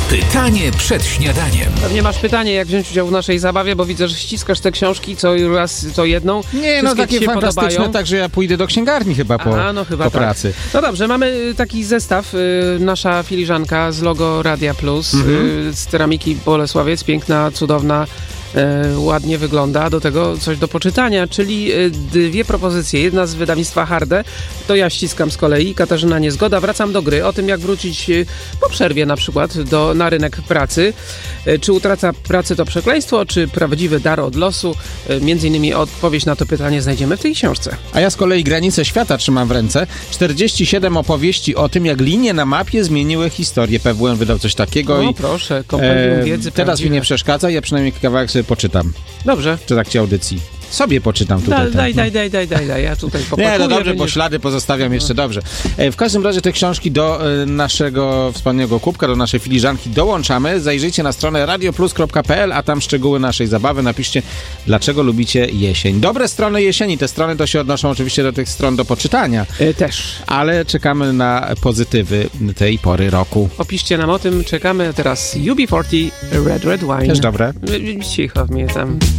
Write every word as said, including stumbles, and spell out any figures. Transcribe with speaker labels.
Speaker 1: Pytanie przed śniadaniem.
Speaker 2: Pewnie masz pytanie, jak wziąć udział w naszej zabawie, bo widzę, że ściskasz te książki co raz, co jedną.
Speaker 3: Nie, no takie fantastyczne, podobają. Tak, że ja pójdę do księgarni chyba po,
Speaker 2: A, no, chyba
Speaker 3: po
Speaker 2: tak.
Speaker 3: pracy.
Speaker 2: No dobrze, mamy taki zestaw. Nasza filiżanka z logo Radia Plus, mhm. z ceramiki Bolesławiec, piękna, cudowna. E, ładnie wygląda, do tego coś do poczytania, czyli e, dwie propozycje. Jedna z wydawnictwa Harde, to ja ściskam z kolei, Katarzyna Niezgoda. Wracam do gry, o tym jak wrócić e, po przerwie na przykład do, na rynek pracy. E, czy utraca pracy to przekleństwo, czy prawdziwy dar od losu? E, między innymi odpowiedź na to pytanie znajdziemy w tej książce.
Speaker 3: A ja z kolei Granice Świata trzymam w ręce. czterdzieści siedem opowieści o tym, jak linie na mapie zmieniły historię. P W N wydał coś takiego.
Speaker 2: No
Speaker 3: i,
Speaker 2: proszę, kompendium
Speaker 3: e,
Speaker 2: wiedzy
Speaker 3: Teraz
Speaker 2: prawdziwe.
Speaker 3: mi nie przeszkadza, ja przynajmniej kawałek sobie poczytam.
Speaker 2: Dobrze.
Speaker 3: W trakcie audycji. Sobie poczytam tutaj.
Speaker 2: Da, daj, daj, daj, daj, daj, daj, ja tutaj popakuję.
Speaker 3: Nie, no dobrze,
Speaker 2: będziesz...
Speaker 3: bo ślady pozostawiam jeszcze dobrze. W każdym razie te książki do naszego wspaniałego kubka, do naszej filiżanki dołączamy. Zajrzyjcie na stronę radioplus kropka p l, a tam szczegóły naszej zabawy. Napiszcie, dlaczego lubicie jesień. Dobre strony jesieni. Te strony to się odnoszą oczywiście do tych stron do poczytania.
Speaker 2: E, też.
Speaker 3: Ale czekamy na pozytywy tej pory roku.
Speaker 2: Opiszcie nam o tym, czekamy. Teraz U B czterdzieści Red Red Wine.
Speaker 3: Też dobre.
Speaker 2: Cicho mnie tam.